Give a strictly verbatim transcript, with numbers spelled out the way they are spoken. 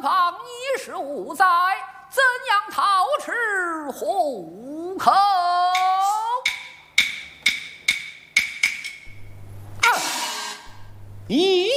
方一时无灾，怎样讨吃糊口？ 一